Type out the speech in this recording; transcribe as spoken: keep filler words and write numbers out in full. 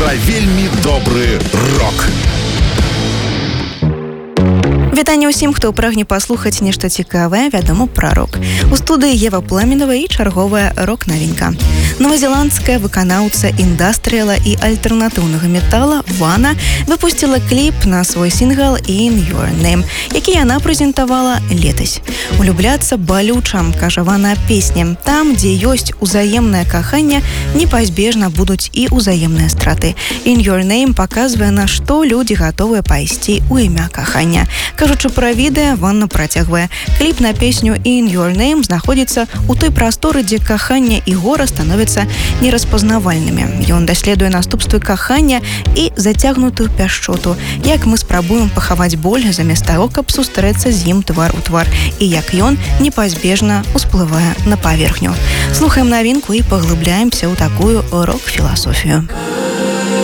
пра вельмі добры рок. Вітанне ўсім, хто прагне паслухаць нешта цікавае, вядома, пра рок. У студыі Ева Пламенова і чарговая рок-навінка. Новазеландская выканаўца індастрыяла і альтэрнатыўнага метала Вана выпусціла кліп на свой сінгл «In Your Name», які яна прэзентавала летась. «Улюбляцца балюча», кажа Вана песні. Там, дзе ёсць узаемнае каханне, непазбежна будуць і ўзаемныя страты. «In Your Name» паказвае, на што людзі гатовыя пайсці ў імя кахання. Кажучы пра відэа, Ванна працягвае. Кліп на песню «In Your Name» знаходзіцца ў той прасторы, дзе каханне і гора становяцца нераспазнавальнымі. Ён даследуе наступствы кахання і зацягнутую пяшчоту, як мы спрабуем пахаваць боль замест таго, каб сустрэцца з ім твар у твар, і як ён непазбежна ўсплывае на паверхню. Слухаем навінку і паглыбляемся ў такую рок-філасофію.